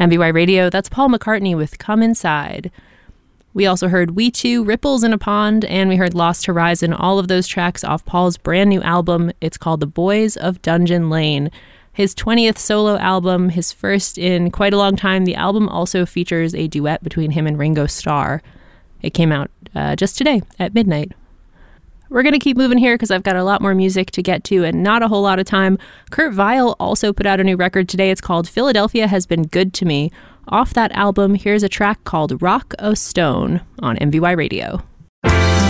MVY Radio, that's Paul McCartney with Come Inside. We also heard We Two, Ripples in a Pond, and we heard Lost Horizon, all of those tracks off Paul's brand new album. It's called The Boys of Dungeon Lane. His 20th solo album, his first in quite a long time. The album also features a duet between him and Ringo Starr. It came out just today at midnight. We're going to keep moving here because I've got a lot more music to get to and not a whole lot of time. Kurt Vile also put out a new record today. It's called Philadelphia Has Been Good to Me. Off that album, here's a track called Rock o' Stone on MVY Radio.